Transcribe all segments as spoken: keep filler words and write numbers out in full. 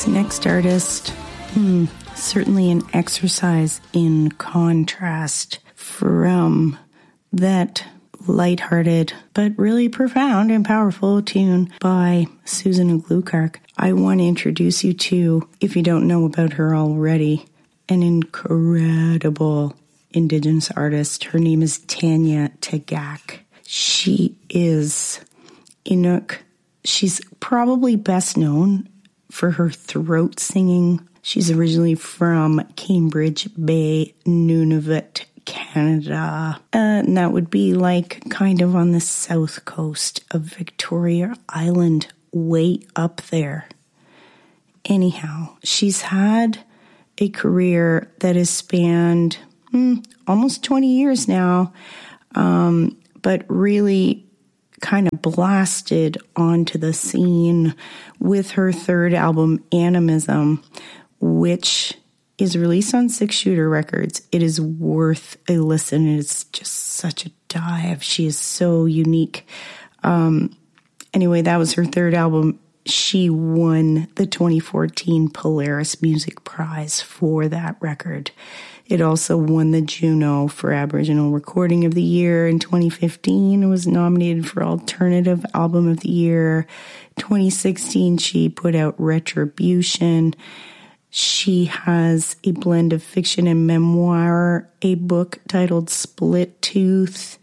Next artist, hmm, certainly an exercise in contrast from that lighthearted but really profound and powerful tune by Susan Glukark. I want to introduce you to, if you don't know about her already, an incredible Indigenous artist. Her name is Tanya Tagaq. She is Inuk. She's probably best known for her throat singing. She's originally from Cambridge Bay, Nunavut, Canada. Uh, and that would be like kind of on the south coast of Victoria Island, way up there. Anyhow, she's had a career that has spanned hmm, almost twenty years now, um, but really kind of blasted onto the scene with her third album, Animism, which is released on Six Shooter Records. It is worth a listen. It's just such a dive. She is so unique. Um, anyway, that was her third album. She won the twenty fourteen Polaris Music Prize for that record. It also won the Juno for Aboriginal Recording of the Year in twenty fifteen. It was nominated for Alternative Album of the Year. twenty sixteen, she put out Retribution. She has a blend of fiction and memoir, a book titled Split Tooth.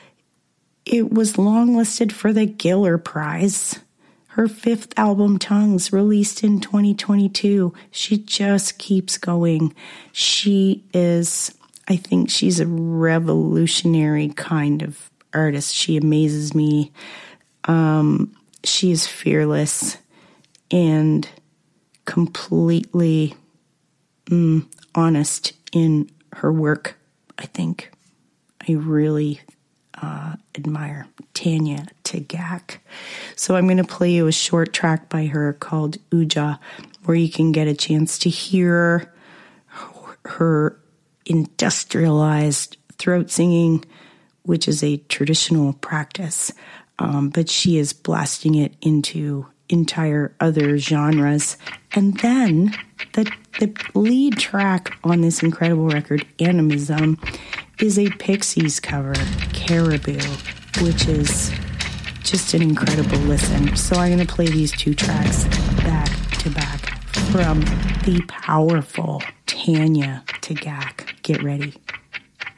It was longlisted for the Giller Prize. Her fifth album, Tongues, released in twenty twenty-two. She just keeps going. She is, I think she's a revolutionary kind of artist. She amazes me. Um, she is fearless and completely mm, honest in her work, I think. I really uh, admire Tanya Tagaq. So I'm going to play you a short track by her called Uja, where you can get a chance to hear her industrialized throat singing, which is a traditional practice, um, but she is blasting it into entire other genres. And then the, the lead track on this incredible record, Animism, is a Pixies cover, Caribou, which is just an incredible listen. So I'm going to play these two tracks back to back from the powerful Tanya Tagaq. Get ready.